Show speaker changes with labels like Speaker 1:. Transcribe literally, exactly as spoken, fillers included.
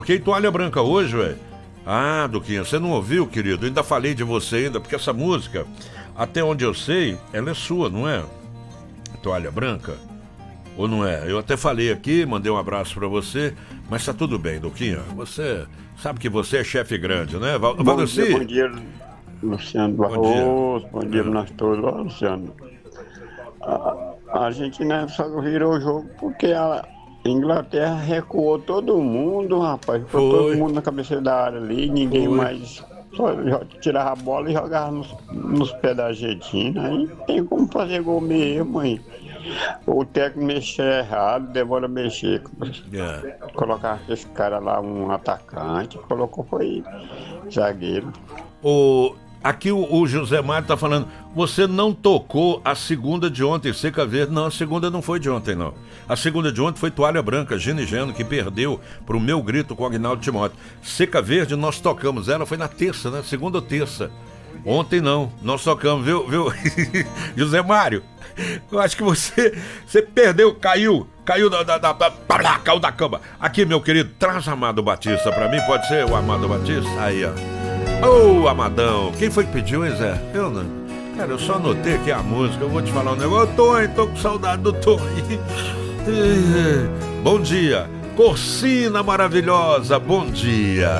Speaker 1: Fiquei toalha branca hoje, velho. Ah, Duquinha, você não ouviu, querido? Eu ainda falei de você ainda, porque essa música, até onde eu sei, ela é sua, não é? Toalha branca? Ou não é? Eu até falei aqui, mandei um abraço pra você, mas tá tudo bem, Duquinha. Você sabe que você é chefe grande, né? Val-
Speaker 2: Bom
Speaker 1: Valdeci?
Speaker 2: dia, bom dia, Luciano
Speaker 1: Bom dia.
Speaker 2: Barroso, bom dia, nós todos. Ó, Luciano, a, a Argentina só virou o jogo porque a Inglaterra recuou todo mundo, rapaz. Ficou todo
Speaker 1: Foi,
Speaker 2: mundo na cabeça da área ali, ninguém
Speaker 1: foi.
Speaker 2: mais só jo- tirava a bola e jogava nos, nos pés da Argentina. Aí tem como fazer gol mesmo, aí. O técnico mexer errado, demora a mexer.
Speaker 1: É.
Speaker 2: Colocar esse cara lá, um atacante, colocou foi zagueiro.
Speaker 1: O, aqui o, o José Mário tá falando, você não tocou a segunda de ontem, Seca Verde. Não, a segunda não foi de ontem, não. A segunda de ontem foi Toalha Branca, Gino e Geno, que perdeu pro Meu Grito com o Aguinaldo Timóteo. Seca Verde, nós tocamos ela, foi na terça, né? Segunda ou terça. Ontem não, nós tocamos, viu, viu? José Mário, eu acho que você, você perdeu, caiu, caiu da, da, da, da, caiu da cama. Aqui, meu querido, traz o Amado Batista pra mim, pode ser o Amado Batista? Aí, ó. Ô, Amadão, quem foi que pediu, hein, Zé? Eu não. Cara, eu só anotei aqui a música, eu vou te falar um negócio. Eu tô, hein, tô com saudade do Tonho. Bom dia, Corsina maravilhosa, bom dia.